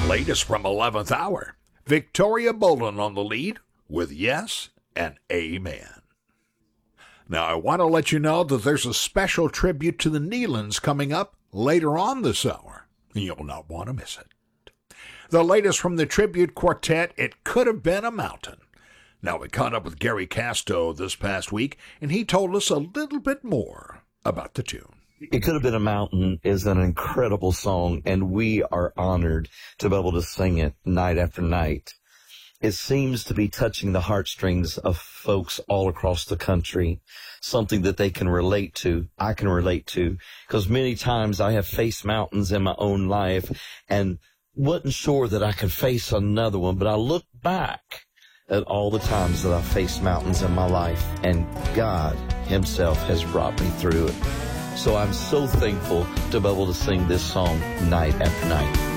Latest from 11th Hour. Victoria Bolden on the lead with Yes and Amen. Now, I want to let you know that there's a special tribute to the Nealons coming up later on this hour. You'll not want to miss it. The latest from the tribute quartet, It Could Have Been a Mountain. Now, we caught up with Gary Casto this past week, and he told us a little bit more about the tune. It Could Have Been a Mountain is an incredible song, and we are honored to be able to sing it night after night. It seems to be touching the heartstrings of folks all across the country, something that they can relate to, I can relate to, because many times I have faced mountains in my own life and wasn't sure that I could face another one, but I look back at all the times that I faced mountains in my life, and God Himself has brought me through it. So I'm so thankful to be able to sing this song night after night.